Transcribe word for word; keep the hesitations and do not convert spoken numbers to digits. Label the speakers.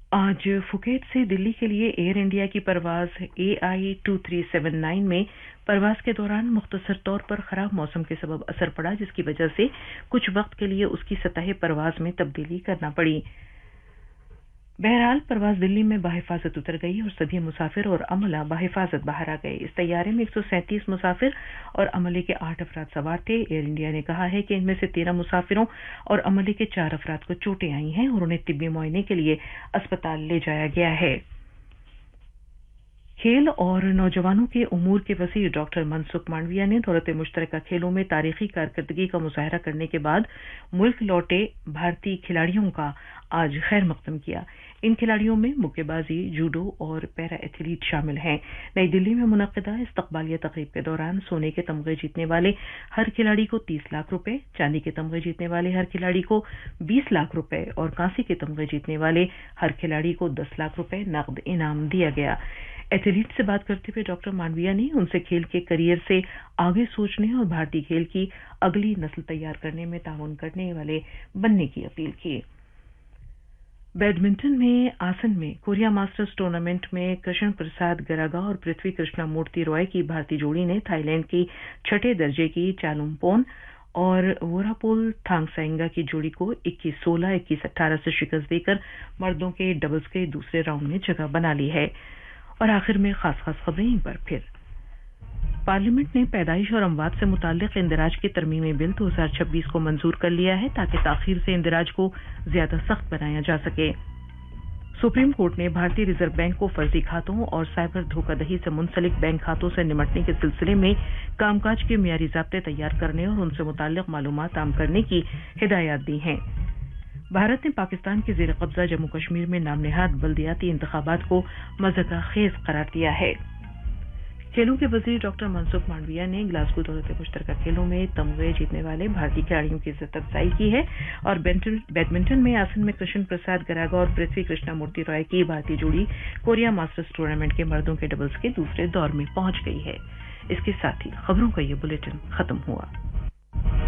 Speaker 1: आज फुकेट से दिल्ली के लिए एयर इंडिया की परवाज ए आई टू थ्री सेवन नाइन में परवाज के दौरान मुख्तसर तौर पर खराब मौसम के सबब असर पड़ा, जिसकी वजह से कुछ वक्त के लिए उसकी सतह परवाज में तब्दीली करना पड़ी। बहरहाल परवाज दिल्ली में बाहिफाजत उतर गई और सभी मुसाफिर और अमला बाहिफाजत बाहर आ गए। इस तैयारे में एक सौ सैंतीस मुसाफिर और अमले के आठ अफराद सवार थे। एयर इंडिया ने कहा है कि इनमें से तेरह मुसाफिरों और अमले के चार अफराद को चोटें आई हैं और उन्हें तिब्बी मुआयने के लिए अस्पताल ले जाया गया है। खेल और नौजवानों के उमूर के वज़ीर डॉक्टर मनसुख मांडविया ने दौलत मुश्तरका खेलों में तारीखी कारकर्दगी का मुजाहरा करने के बाद मुल्क लौटे भारतीय खिलाड़ियों का आज खैर मकदम किया। इन खिलाड़ियों में मुक्केबाजी, जूडो और पैरा एथलीट शामिल हैं। नई दिल्ली में मुनक्किदा इस्तकबालिया तकरीब के दौरान सोने के तमगे जीतने वाले हर खिलाड़ी को तीस लाख रुपए, चांदी के तमगे जीतने वाले हर खिलाड़ी को बीस लाख रुपए और कांसी के तमगे जीतने वाले हर खिलाड़ी को दस लाख रुपए नकद इनाम दिया गया। एथलीट से बात करते हुए डॉक्टर मांडविया ने उनसे खेल के करियर से आगे सोचने और भारतीय खेल की अगली नस्ल तैयार करने में ताउन करने वाले बनने की अपील की। बैडमिंटन में आसन में कोरिया मास्टर्स टूर्नामेंट में कृष्ण प्रसाद गरागा और पृथ्वी कृष्णा मूर्ति रॉय की भारतीय जोड़ी ने थाईलैंड की छठे दर्जे की चालुमपोन और वोरापोल थांगसाइंगा की जोड़ी को इक्कीस सोलह, इक्कीस अठारह से शिकस्त देकर मर्दों के डबल्स के दूसरे राउंड में जगह बना ली है। और आखिर में खास खास खबरें एक बार फिर। पार्लियामेंट ने पैदाइश और अमवात से मुताल्लिक इंदिराज के तरमीमी बिल दो हज़ार छब्बीस को मंजूर कर लिया है ताकि ताखीर से इंदिराज को ज्यादा सख्त बनाया जा सके। सुप्रीम कोर्ट ने भारतीय रिजर्व बैंक को फर्जी खातों और साइबर धोखाधड़ी से मुंसलिक बैंक खातों से निमटने के सिलसिले में कामकाज के मियारी ज़ाब्ते तैयार करने और उनसे मुताल्लिक मालूमात आम करने की हिदायत दी हैं। भारत ने पाकिस्तान के ज़ेर कब्जा जम्मू कश्मीर में नाम नेहाद बल्दियाती इंतखाबात को मज़ाक़ खेज करार दिया है। खेलों के वज़ीर डॉक्टर मनसुख मांडविया ने ग्लासगो दौलत मुश्तरका खेलों में तमगे जीतने वाले भारतीय खिलाड़ियों की इज्जत अफजाई की है और बैडमिंटन में आसन में कृष्ण प्रसाद गरागा और पृथ्वी कृष्णा मूर्ति रॉय की भारतीय जोड़ी कोरिया मास्टर्स टूर्नामेंट के मर्दों के डबल्स के दूसरे दौर में पहुंच गई है। इसके साथ ही खबरों का ये बुलेटिन खत्म हुआ।